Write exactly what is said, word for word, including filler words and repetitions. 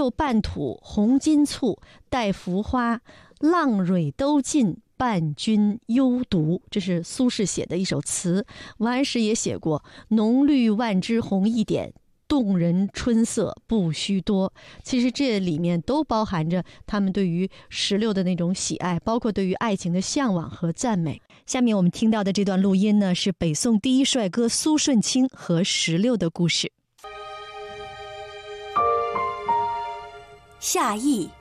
六半土红金簇，带浮花，浪蕊都尽，伴君幽独。这是苏轼写的一首词。王安石也写过浓绿万枝红一点，动人春色不须多。其实这里面都包含着他们对于石榴的那种喜爱，包括对于爱情的向往和赞美。下面我们听到的这段录音呢，是北宋第一帅哥苏舜钦和石榴的故事。 夏意，